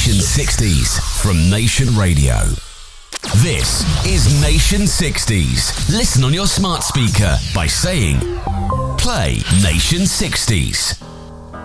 Nation 60s from Nation Radio. This is Nation 60s. Listen on your smart speaker by saying, play Nation 60s.